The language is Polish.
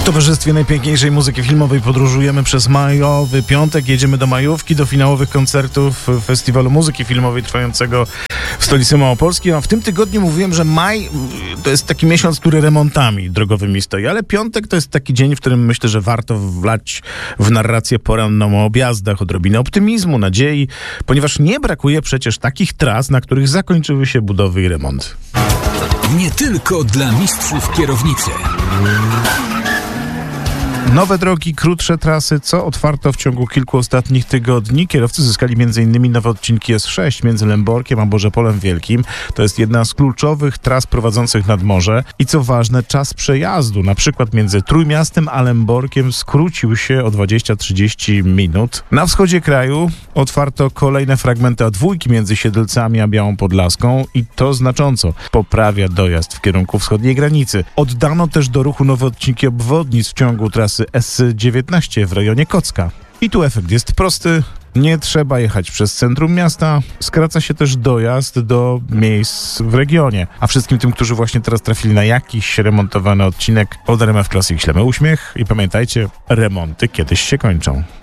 towarzystwie najpiękniejszej muzyki filmowej podróżujemy przez majowy piątek, jedziemy do majówki, do finałowych koncertów Festiwalu Muzyki Filmowej trwającego w stolicy Małopolski, a w tym tygodniu mówiłem, że maj to jest taki miesiąc, który remontami drogowymi stoi, ale piątek to jest taki dzień, w którym myślę, że warto wlać w narrację poranną o objazdach, odrobinę optymizmu, nadziei, ponieważ nie brakuje przecież takich tras, na których zakończyły się budowy i remonty. Nie tylko dla mistrzów kierownicy. Nowe drogi, krótsze trasy, co otwarto w ciągu kilku ostatnich tygodni. Kierowcy zyskali m.in. nowe odcinki S6 między Lęborkiem a Bożepolem Wielkim. To jest jedna z kluczowych tras prowadzących nad morze. I co ważne, czas przejazdu, na przykład między Trójmiastem a Lęborkiem, skrócił się o 20-30 minut. Na wschodzie kraju otwarto kolejne fragmenty A2 między Siedlcami a Białą Podlaską i to znacząco poprawia dojazd w kierunku wschodniej granicy. Oddano też do ruchu nowe odcinki obwodnic w ciągu trasy S19 w rejonie Kocka. I tu efekt jest prosty. Nie trzeba jechać przez centrum miasta. Skraca się też dojazd do miejsc w regionie. A wszystkim tym, którzy właśnie teraz trafili na jakiś remontowany odcinek, od RMF Classic ślemy uśmiech i pamiętajcie, remonty kiedyś się kończą.